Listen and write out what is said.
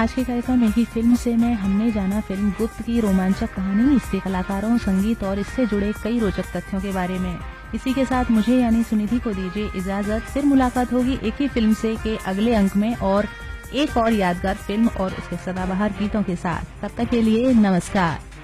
आज के कार्यक्रम एक ही फिल्म से में हमने जाना फिल्म गुप्त की रोमांचक कहानी, इसके कलाकारों, संगीत और इससे जुड़े कई रोचक तथ्यों के बारे में। इसी के साथ मुझे यानी सुनिधि को दीजिए इजाजत। फिर मुलाकात होगी एक ही फिल्म से के अगले अंक में और एक और यादगार फिल्म और उसके सदाबहार गीतों के साथ। तब तक के लिए नमस्कार।